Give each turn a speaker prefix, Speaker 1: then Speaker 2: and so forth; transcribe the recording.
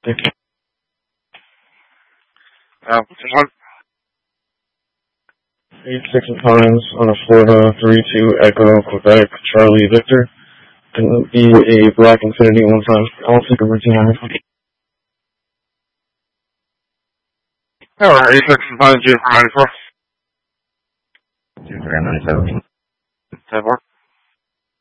Speaker 1: One.
Speaker 2: 86 times on a Florida 3-2 Echo Quebec Charlie Victor. Can be a black infinity one time. I'll take a routine on it.
Speaker 1: Alright, 86 and 5 G for 94.
Speaker 2: 297.
Speaker 1: 10 more.